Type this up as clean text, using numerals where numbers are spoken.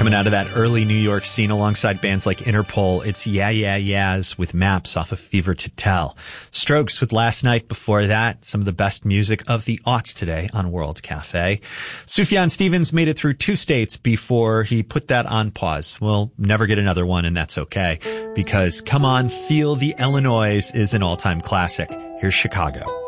Coming out of that early New York scene alongside bands like Interpol, it's Yeah Yeah Yeahs with Maps off of Fever to Tell. Strokes with Last Night before that. Some of the best music of the aughts today on World Cafe. Sufjan Stevens made it through 2 states before he put that on pause. We'll never get another one, and that's okay, because Come On, Feel the Illinois is an all-time classic. Here's Chicago.